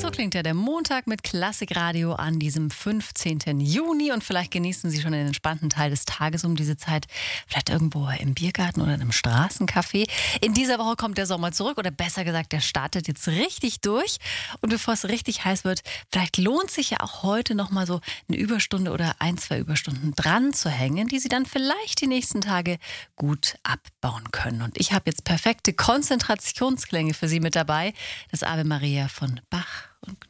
So klingt ja der Montag mit Klassikradio an diesem 15. Juni und vielleicht genießen Sie schon den entspannten Teil des Tages um diese Zeit, vielleicht irgendwo im Biergarten oder in einem Straßencafé. In dieser Woche kommt der Sommer zurück oder besser gesagt, der startet jetzt richtig durch und bevor es richtig heiß wird, vielleicht lohnt sich ja auch heute nochmal so eine Überstunde oder 1, 2 Überstunden dran zu hängen, die Sie dann vielleicht die nächsten Tage gut abbauen können. Und ich habe jetzt perfekte Konzentrationsklänge für Sie mit dabei, das Ave Maria von Bach und